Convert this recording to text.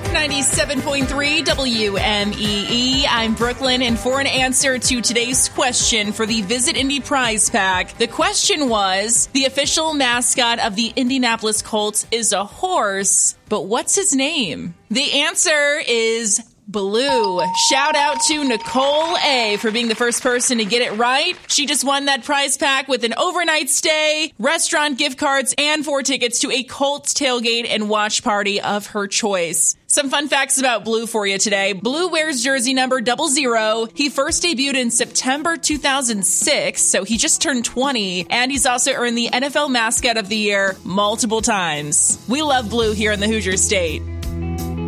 97.3 WMEE. I'm Brooklyn, and for an answer to today's question for the Visit Indy prize pack, the question was, the official mascot of the Indianapolis Colts is a horse, but what's his name? The answer is Blue. Shout out to Nicole A. for being the first person to get it right. She just won that prize pack with an overnight stay, restaurant gift cards, and 4 tickets to a Colts tailgate and watch party of her choice. Some fun facts about Blue for you today. Blue wears jersey number 00. He first debuted in September 2006, so he just turned 20, and he's also earned the NFL Mascot of the Year multiple times. We love Blue here in the Hoosier State.